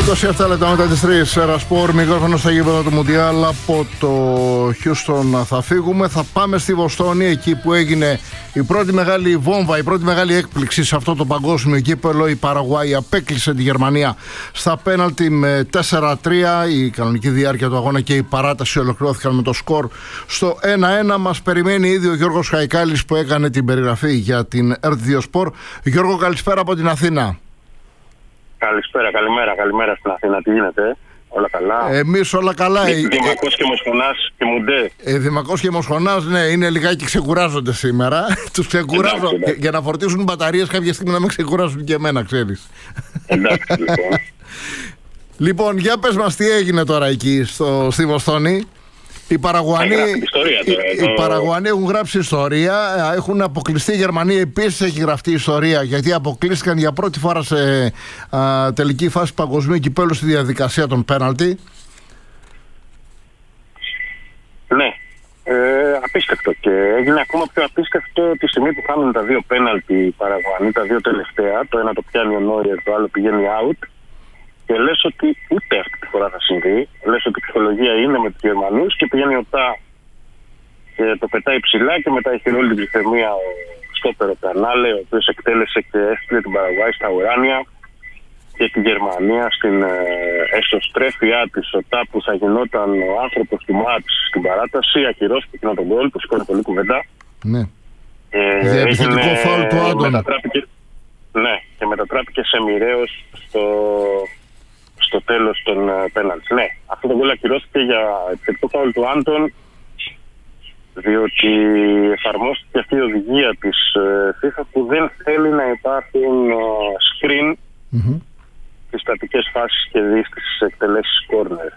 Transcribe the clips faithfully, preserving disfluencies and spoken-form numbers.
είκοσι επτά λεπτά μετά τις τρεις, Ρασπόρ, μικρόφωνο στα γήπεδα του Μουντιάλ από το Χιούστον. Θα φύγουμε, θα πάμε στη Βοστόνη, εκεί που έγινε η πρώτη μεγάλη βόμβα, η πρώτη μεγάλη έκπληξη σε αυτό το παγκόσμιο κύπελλο. Η Παραγουάη απέκλεισε τη Γερμανία στα πέναλτι με τέσσερα τρία. Η κανονική διάρκεια του αγώνα και η παράταση ολοκληρώθηκαν με το σκορ στο ένα ένα. Μας περιμένει ήδη ο Γιώργος Χαϊκάλης που έκανε την περιγραφή για την ερτ δύο Σπορ. Γιώργο, καλησπέρα από την Αθήνα. Καλησπέρα, καλημέρα, καλημέρα στην Αθήνα. Τι γίνεται, όλα καλά? Εμείς όλα καλά. Δημακός και Μοσχονάς και Μουντέ. Ε, Δημακός και Μοσχονάς, ναι, είναι λιγάκι ξεκουράζονται σήμερα. Τους ξεκουράζω εντάξει, εντάξει. Για να φορτίσουν μπαταρίες κάποια στιγμή να μην ξεκουράζουν και εμένα, ξέρεις. Εντάξει, λοιπόν. Λοιπόν, για πες μας τι έγινε τώρα εκεί στο, στη Βοστόνη. Οι Παραγουανοί, οι, οι Παραγουανοί έχουν γράψει ιστορία, έχουν αποκλειστεί. Η Γερμανία επίσης έχει γραφτεί ιστορία, γιατί αποκλείστηκαν για πρώτη φορά σε α, τελική φάση παγκοσμίου κυπέλλου στη διαδικασία των πέναλτι. Ναι, ε, απίστευτο, και έγινε ακόμα πιο απίστευτο τη στιγμή που κάνουν τα δύο πέναλτι οι Παραγουανοί, τα δύο τελευταία. Το ένα το πιάνει ο Νόιερ, το άλλο πηγαίνει out. Και λες ότι ούτε αυτή τη φορά θα συμβεί. Λες ότι η ψυχολογία είναι με τους Γερμανούς και πηγαίνει ο Τά και το πετάει ψηλά και μετά έχει όλη την πληθεμία ο στόπερο Κανάλε, ο οποίος εκτέλεσε και έστειλε την Παραγουάη στα ουράνια και τη Γερμανία στην ε, εσωστρέφειά της. Ο Τά που θα γινόταν ο άνθρωπος του μάτς στην παράταση, ακυρώθηκε εκείνο τον γκολ που σηκώνει πολύ κουβέντα. Ναι. Ε, Διαεπιθετικό φάουλ του Άντων. Ναι, και μετατράπηκε σε μοιραίος στο... στο τέλος των πέναλτι. Ναι, αυτό το γκολ ακυρώθηκε για επιθετικό φάουλ του Άντων, διότι εφαρμόστηκε αυτή η οδηγία της FIFA που δεν θέλει να υπάρχουν screen mm-hmm. στις στατικές φάσεις και δει στις εκτελέσεις corner.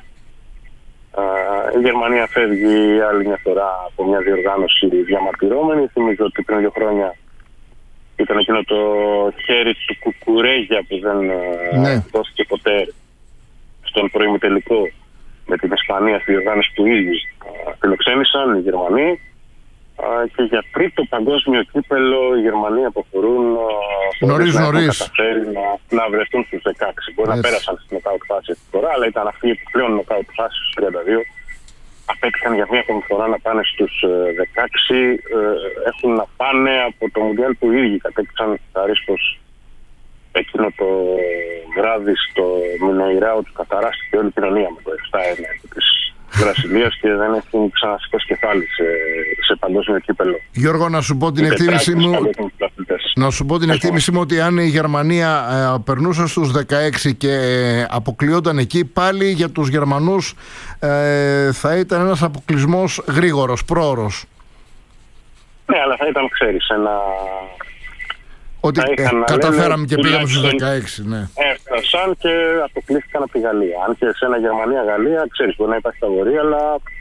Η Γερμανία φεύγει άλλη μια φορά από μια διοργάνωση διαμαρτυρόμενη. Θυμίζω ότι πριν δύο χρόνια ήταν εκείνο το χέρι του Κουκουρέγια που δεν ναι. δόθηκε ποτέ στον προημιτελικό με την Ισπανία στη διοργάνωση του ίδιου. Φιλοξένησαν οι Γερμανοί και για τρίτο παγκόσμιο κύπελλο οι Γερμανοί αποχωρούν νωρίς νωρίς. Να καταφέρει να, να βρεθούν στους δεκαέξι. Μπορεί yes. να πέρασαν στην νοκάουτ φάση αυτή τη φορά, αλλά ήταν αυτή η επιπλέον νοκάουτ φάση στους τριάντα δύο. Απέτυχαν για μία ακόμη φορά να πάνε στους δεκαέξι. Έχουν να πάνε από το Μουντιάλ που οι ίδιοι κατέκτησαν τα ρίσκος. Εκείνο το βράδυ στο Μινεϊράο του καταράστηκε όλη η κοινωνία με το επτά ένα της Βραζιλίας και δεν έχουν ξανασηκώσει κεφάλι σε, σε παγκόσμιο κύπελλο. Γιώργο, να σου πω την εκτίμησή μου, να σου πω την εκτίμησή μου ότι αν η Γερμανία ε, περνούσε στους δεκαέξι και ε, αποκλειόταν εκεί, πάλι για τους Γερμανούς ε, θα ήταν ένας αποκλεισμός γρήγορος, πρόωρος. Ναι, αλλά θα ήταν, ξέρεις, ένα... Ότι ε, καταφέραμε και πήγαμε στους δεκαέξι, ναι. Έφτασαν και αποκλείστηκαν από τη Γαλλία. Αν και σε ένα Γερμανία-Γαλλία, ξέρεις, μπορεί να υπάρχει φαβορί, αλλά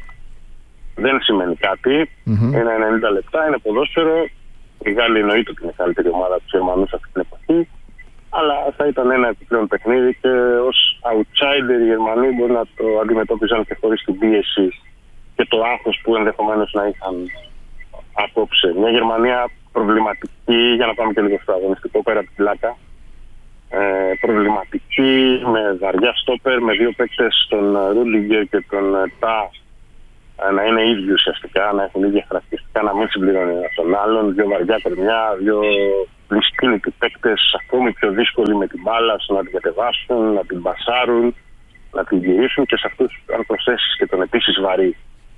δεν σημαίνει κάτι. Mm-hmm. Είναι ενενήντα λεπτά, είναι ποδόσφαιρο. Η Γάλλοι εννοείται ότι είναι καλύτερη ομάδα από τους Γερμανούς αυτή την εποχή. Αλλά θα ήταν ένα επιπλέον παιχνίδι και ως outsider οι Γερμανοί μπορεί να το αντιμετώπιζαν και χωρίς την πίεση και το άγχος που ενδεχομένως να είχαν απόψε. Μια Γερμανία προβληματική, για να πάμε και λίγο στο αγωνιστικό πέρα από την πλάκα. Ε, προβληματική, με βαριά στόπερ, με δύο παίκτες, τον Ρούντιγκερ και τον Τά, να είναι ίδιοι ουσιαστικά, να έχουν ίδια χαρακτηριστικά, να μην συμπληρώνει ένα τον άλλον. Δύο βαριά κορμιά, δύο δυσκίνητοι παίκτες, ακόμη πιο δύσκολοι με την μπάλα, στο να την κατεβάσουν, να την μπασάρουν, να την γυρίσουν, και σε αυτούς, αν προσθέσεις και τον επίσης βαρύ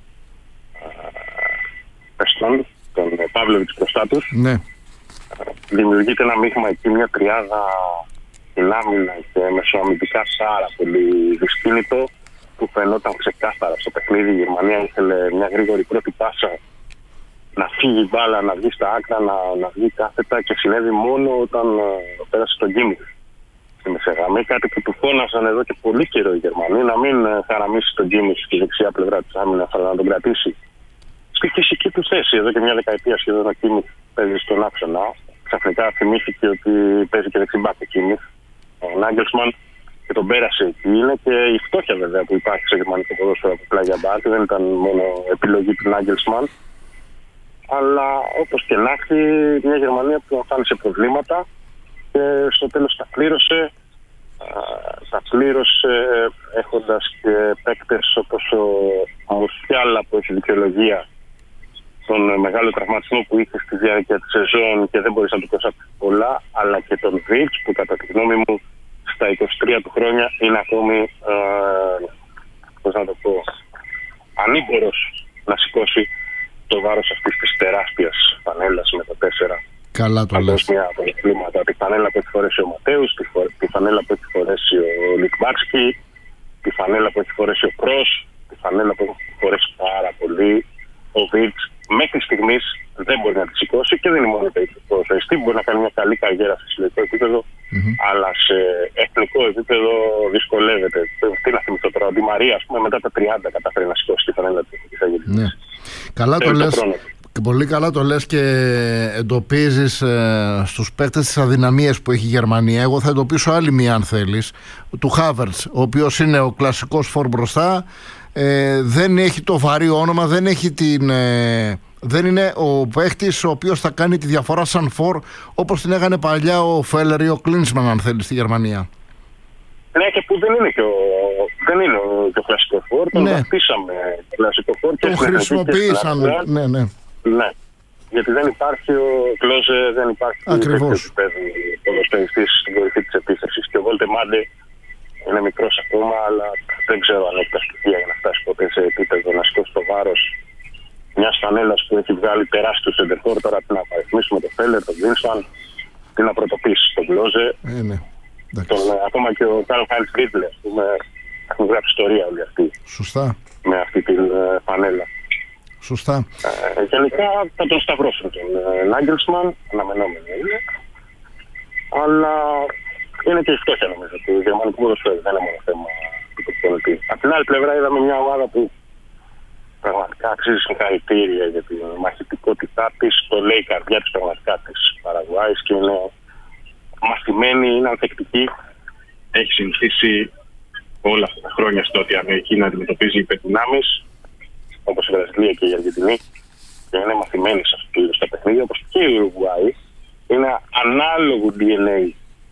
Πεστόν, τον Παύλοβιτς μπροστά τους, ναι. δημιουργείται ένα μείγμα εκεί, μια τριάδα στην άμυνα και μεσοαμυντικά πάρα πολύ δυσκίνητο, που φαινόταν ξεκάθαρα στο παιχνίδι. Η Γερμανία ήθελε μια γρήγορη πρώτη πάσα, να φύγει η μπάλα, να βγει στα άκρα, να, να βγει κάθετα, και συνέβη μόνο όταν uh, πέρασε τον Κίμιχ στη μεσαγαμή. Κάτι που του φώνασαν εδώ και πολύ καιρό οι Γερμανοί, να μην uh, χαραμίσει τον Κίμιχ στη δεξιά πλευρά της άμυνας, αλλά να τον κρατήσει στη φυσική του θέση. Εδώ και μια δεκαετία σχεδόν ο Κίμιχ παίζει στον άξονα. Ξαφνικά θυμήθηκε ότι παίζει και δεξιμπάκ ο Κίμιχ, ο Νάγκελσμαν, και τον πέρασε εκεί. Είναι και η φτώχεια βέβαια που υπάρχει στο γερμανικό ποδόσφαιρο από πλάγια μπάρ. Δεν ήταν μόνο επιλογή του Νάγκελσμαν. Αλλά όπως και να έχει, μια Γερμανία που εμφάνισε προβλήματα και στο τέλος τα πλήρωσε πλήρως, ε, έχοντας και παίκτες όπως ο Μουσιάλα που έχει δικαιολογία τον μεγάλο τραυματισμό που είχε στη διάρκεια της σεζόν και δεν μπορείς να του προσάψεις πολλά, αλλά και τον Βιτς που κατά τη γνώμη μου στα είκοσι τρία του χρόνια είναι ακόμη ε, πώς να το πω, ανήμπορος να σηκώσει το βάρος αυτής της τεράστιας φανέλας με τα τέσσερα παγκόσμια πρωταθλήματα. Τη φανέλα που έχει φορέσει ο Ματέους, τη, φο... τη φανέλα που έχει φορέσει ο Λιτμπάρσκι, τη φανέλα που έχει φορέσει ο Κρός, τη φανέλα που έχει φορέσει πάρα πολύ ο Βιτς. Μέχρι στιγμής δεν μπορεί να τη σηκώσει και δεν είναι μόνο το ποδοσφαιριστή. Μπορεί να κάνει μια καλή καριέρα σε συλλογικό επίπεδο, mm-hmm. αλλά σε εθνικό επίπεδο δυσκολεύεται. Τι να θυμηθώ τώρα, ο Ντι Μαρία, ας πούμε, μετά τα τριάντα καταφέρει να σηκώσει τη φανέλα του Εθνικής Αργεντινής. Ναι. Καλά το λες. Και πολύ καλά το λες και εντοπίζεις ε, στους παίκτες τις αδυναμίες που έχει η Γερμανία. Εγώ θα εντοπίσω άλλη μία, αν θέλεις, του Χάβερτς, ο οποίος είναι ο κλασικός φορ μπροστά. Ε, δεν έχει το βαρύ όνομα, δεν έχει την... Ε, δεν είναι ο παίχτης ο οποίος θα κάνει τη διαφορά σαν φορ όπως την έκανε παλιά ο Φέλερ ή ο Κλίνσμαν, αν θέλει, στη Γερμανία. Ναι, και που δεν είναι και ο, δεν είναι ο, και ο κλασικό φορ, τον ναι. χτίσαμε κλασικό φορ και τον χρησιμοποίησαν. Ναι, ναι. Ναι. Γιατί δεν υπάρχει ο Κλόζε, δεν υπάρχει ακριβώς ο ποδοσφαιριστής στην κορυφή της επίθεσης. Και ο Βόλτε Μάντε είναι μικρός ακόμα, αλλά δεν ξέρω αν έχει τα στοιχεία για να φτάσει ποτέ σε επίπεδο να σηκώσει το βάρος μια φανέλα που έχει βγάλει τεράστιο σεντερφόρ. Τώρα τι να παριθμίσουμε τον Φέλερ, τον Γκρίνσμαν, τι να πρωτοποιήσει τον Κλόζε. Ε, ναι. Τον, ακόμα και ο Καρλ Χάινς Γκρίτλε, έχουν γράψει ιστορία όλοι αυτοί. Σωστά. Με αυτή την uh, φανέλα. Σωστά. Ε, γενικά θα τον σταυρώσουν τον Νάγκελσμαν, αναμενόμενο είναι. Αλλά είναι και η φτώχεια νομίζω του γερμανικού ποδοσφαίρου, δεν είναι μόνο θέμα του προπονητή. Απ' την άλλη πλευρά είδαμε μια ομάδα που πραγματικά αξίζει συγχαρητήρια για την μαχητικότητά της, το λέει η καρδιά της πραγματικά της Παραγουάης και είναι μαθημένη, είναι ανθεκτική. Έχει συνηθίσει όλα αυτά τα χρόνια στο ότι η Αμερική να αντιμετωπίζει υπερδυνάμεις, όπως η Βραζιλία και η Αργεντινή, και είναι μαθημένη σε αυτού του είδους τα παιχνίδια, όπως και η Ουρουγουάη. Είναι ανάλογο ντι εν έι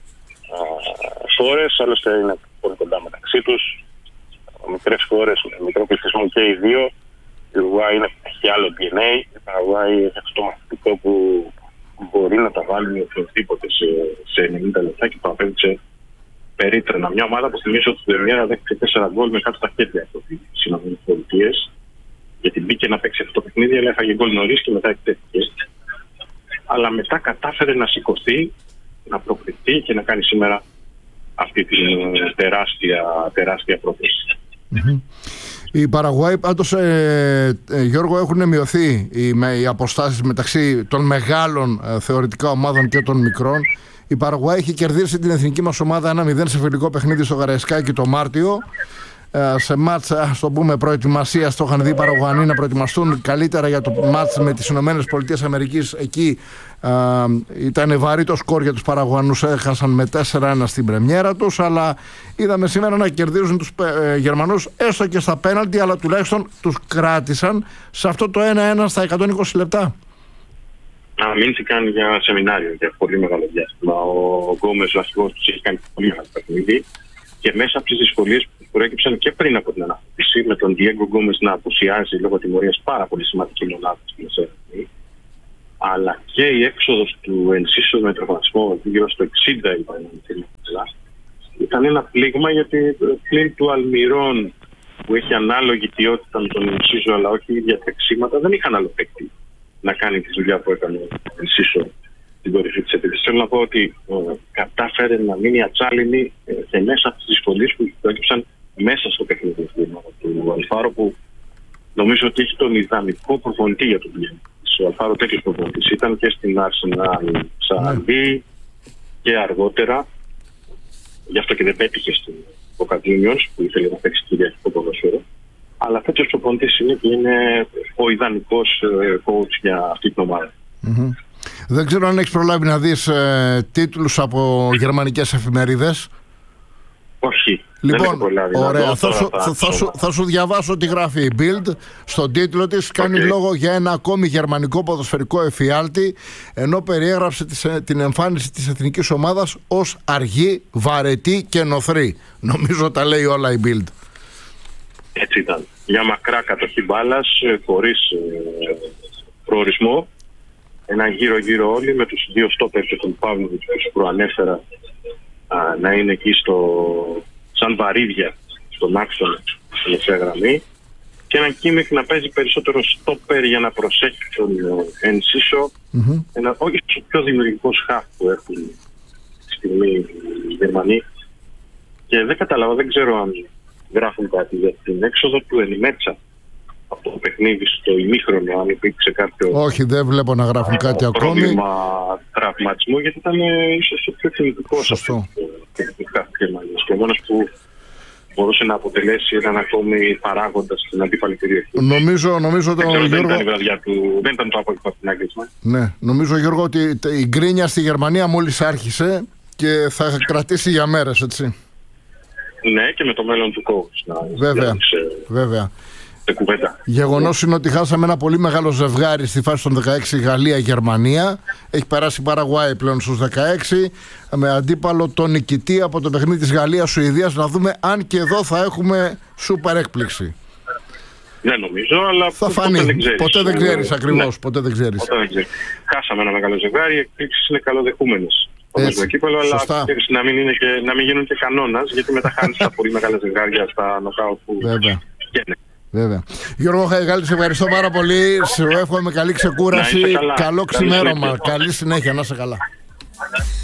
χώρες, άλλωστε είναι πολύ κοντά μεταξύ τους. Μικρές χώρες, μικρό πληθυσμό και οι δύο. Η Ουρουγουάη έχει άλλο ντι εν έι. Η Παραγουάη έχει αυτό το μαθητικό που μπορεί να τα βάλει οποιοδήποτε σε, σε ενενήντα λεπτά και το απέδειξε περίτρανα. Μια ομάδα που θυμίζει ότι στην Δερμιέρα δέχτηκε τέσσερα γκολ με κάτω στα χέρια από τις Ηνωμένες Πολιτείες. Γιατί μπήκε να παίξει αυτό το παιχνίδι, αλλά έφαγε γκολ νωρίς και μετά εκτέθηκε. Αλλά μετά κατάφερε να σηκωθεί, να προκριθεί και να κάνει σήμερα αυτή την τεράστια, τεράστια πρόθεση. Mm-hmm. Η Παραγουάη πάντως, ε, ε, Γιώργο, έχουν μειωθεί οι, με, οι αποστάσεις μεταξύ των μεγάλων ε, θεωρητικά ομάδων και των μικρών. Η Παραγουάη έχει κερδίσει την εθνική μας ομάδα ένα μηδέν σε φιλικό παιχνίδι στο Γαραϊσκάκι το Μάρτιο. Σε μάτς, ας το πούμε, προετοιμασίας, το είχαν δει οι Παραγουανοί να προετοιμαστούν καλύτερα για το μάτς με τις Ηνωμένες Πολιτείες Αμερικής. Εκεί α, ήταν βαρύ το σκορ για τους Παραγουανούς, έχασαν με τέσσερα ένα στην πρεμιέρα τους, αλλά είδαμε σήμερα να κερδίζουν τους ε, Γερμανούς έστω και στα πέναλτι, αλλά τουλάχιστον τους κράτησαν σε αυτό το ένα ένα στα εκατόν είκοσι λεπτά. Αμήνθηκαν για σεμινάριο για πολύ μεγάλο διάστημα. Ο Γκόμες, ο αρχηγός τους, έχει κάνει πολύ μεγάλο παιχνίδι και μέσα από τις δυσκολίες που προέκυψαν και πριν από την ανάπτυξη, με τον Διέγκο Γκόμες να απουσιάζει λόγω τιμωρίας πάρα πολύ σημαντική μονάδα στην Εσέρνη, αλλά και η έξοδος του Ενσίσο με τραυματισμό γύρω στο εξήντα ήταν ένα πλήγμα, γιατί πλην του Αλμυρών που έχει ανάλογη ποιότητα με τον Ενσίσο αλλά όχι ίδια τρεξίματα, δεν είχαν άλλο παίκτη να κάνει τη δουλειά που έκανε ο Ενσίσο στην κορυφή της επίθεσης. Θέλω να πω ότι ε, κατάφερε να μείνει ατσάλινη ε, και μέσα από τις δυσκολίες που προέκυψαν μέσα στο παιχνίδι του Αλφάρο, που νομίζω ότι έχει τον ιδανικό προπονητή για τον πλήρη. Ο Αλφάρο τέτοιος προπονητής ήταν και στην Arsenal Σαραντί και αργότερα. Γι' αυτό και δεν πέτυχε στην Boca Juniors που ήθελε να παίξει κυριαρχικό ποδόσφαιρο. Αλλά τέτοιος προπονητής είναι και είναι ο ιδανικός coach για αυτή την ομάδα. Mm-hmm. Δεν ξέρω αν έχεις προλάβει να δεις ε, τίτλους από γερμανικές εφημερίδες. Όχι. Λοιπόν, ωραία. Θα σου, θα, θα, σου, θα σου διαβάσω τι γράφει η Bild. Στον τίτλο της κάνει okay. λόγο για ένα ακόμη γερμανικό ποδοσφαιρικό εφιάλτη, ενώ περιέγραψε τις, την εμφάνιση της εθνικής ομάδας ως αργή, βαρετή και νοθρή. Νομίζω τα λέει όλα η Bild. Έτσι ήταν. Μια μακρά κατοχή μπάλας, χωρίς ε, προορισμό. Ένα γύρω-γύρω όλοι με τους δύο στόπερ και τον Παύλοβιτς που σου προανέφερα α, να είναι εκεί στο, σαν βαρύδια στον άξονα στην τελευταία γραμμή, και έναν Κίμιχ να παίζει περισσότερο στόπερ για να προσέχει τον Ενσίσο, mm-hmm. ένα όχι στο πιο δημιουργικό χαφ που έχουν στη στιγμή οι Γερμανοί. Και δεν καταλαβαίνω, δεν ξέρω αν γράφουν κάτι για την έξοδο του Ενιμέτσα από το παιχνίδι στο ημίχρονο, αν υπήρξε κάποιο. Όχι, δεν βλέπω να γράφουν κάτι ακόμη. Πρόβλημα τραυματισμού, γιατί ήταν ίσως ο πιο κινητικό αυτό το Γερμανία. Και ο μόνος που μπορούσε να αποτελέσει έναν ακόμη παράγοντα στην αντίπαλη περιοχή. Νομίζω, νομίζω τον Γιώργο. Δεν ήταν η βραδιά του, δεν ήταν το απόγευμα στην Άγγλισμα. Ναι, νομίζω, Γιώργο, ότι η γκρίνια στη Γερμανία μόλις άρχισε και θα κρατήσει για μέρες, έτσι. Ναι, και με το μέλλον του coach. Βέβαια, βέβαια. Κουβέντα. Γεγονός είναι ότι χάσαμε ένα πολύ μεγάλο ζευγάρι στη φάση των δεκαέξι Γαλλία-Γερμανία. Έχει περάσει η Παραγουάη πλέον στους δεκαέξι, με αντίπαλο τον νικητή από το παιχνίδι της Γαλλίας-Σουηδίας. Να δούμε αν και εδώ θα έχουμε σούπερ έκπληξη. Δεν νομίζω, αλλά θα φανεί. Ποτέ δεν ξέρεις, ποτέ δεν ξέρεις ε, ακριβώς. Ναι. Ποτέ δεν ξέρεις. Ποτέ δεν ξέρεις. Χάσαμε ένα μεγάλο ζευγάρι, οι εκπλήξεις είναι καλοδεχούμενες. Αλλά να μην, είναι και, να μην γίνουν και κανόνας, γιατί μετά χάνεις τα πολύ μεγάλα ζευγάρια στα νοκάουτ που Βέβαια. Βέβαια. Γιώργο Χαϊγάλη, σε ευχαριστώ πάρα πολύ. Σε εύχομαι καλή ξεκούραση. Καλό ξημέρωμα. Καλή συνέχεια. Να είσαι καλά.